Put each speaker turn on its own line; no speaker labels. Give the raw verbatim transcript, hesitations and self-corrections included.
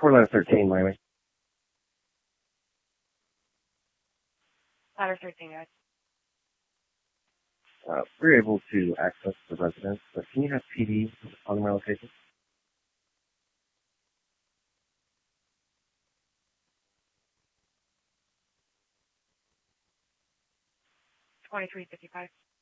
Fort Ladder thirteen, Miami.
Ladder thirteen, guys.
Uh, we're able to access the residence, but can you have P D on my location?
twenty-three fifty-five.